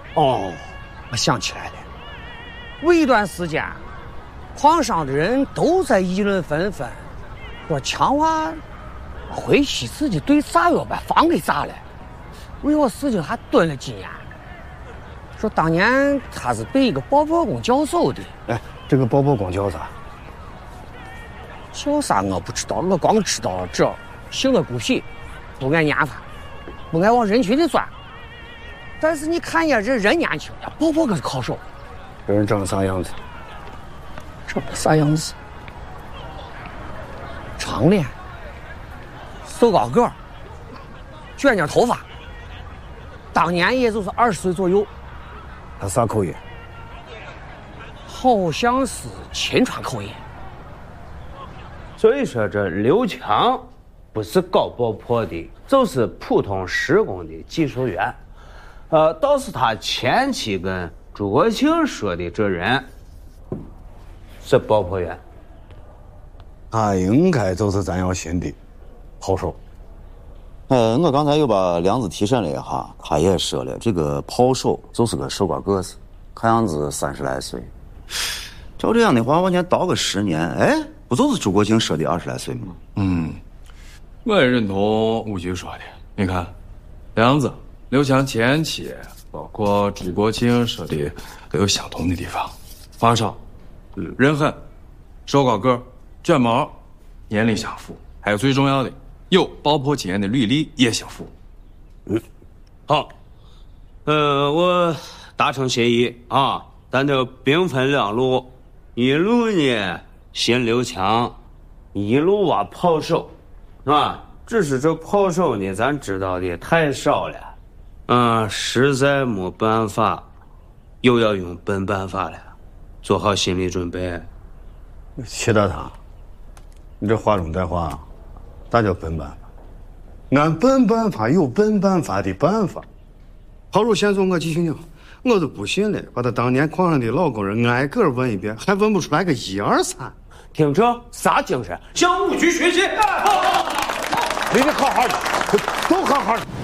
哦，我想起来了，有一段时间，矿上的人都在议论纷纷，说强娃回西自己对炸药把房给炸了，为我事情还蹲了几年。说当年他是被一个包伯公教授的。 哎，这个包伯公叫啥？ 叫啥我不知道，我光知道这性格孤僻，不爱研发，不爱往人群里钻。但是你看呀，这人年轻呀，包伯可是靠手。 这人长啥样子？ 长得啥样子？长脸，瘦高个，卷卷头发。当年也就是20岁左右。 他啥口音？ 好像是秦川口音。 所以说这刘强不是搞爆破的，就是普通施工的技术员。倒是他前期跟朱国庆说的这人是爆破员。 他应该就是咱要寻的炮手。 我刚才又把梁子提审了一下，他也说了，这个炮手就是个瘦高个子，看样子30来岁。照这样的话，往前倒个10年，哎，不就是朱国庆说的20来岁吗？ 我也认同吴局说的。你看，梁子、刘强前期，包括朱国庆说的都有相同的地方：发烧、人狠、瘦高个、卷毛，年龄相符，还有最重要的，有爆破经验的履历也相符。 好，我达成协议啊，咱就兵分两路，一路呢寻刘强，一路挖炮手，是吧？只是这炮手呢，咱知道的太少了，实在没办法，又要用笨办法了，做好心理准备。 齐大堂，你这话中带话，啥叫笨办法？俺笨办法有笨办法的办法。好如先从我继续讲，我都不信了，把他当年矿上的老工人挨个问一遍，还问不出来个1、2、3。 听着，啥精神？向5局学习！ 你得好好的，都好好的。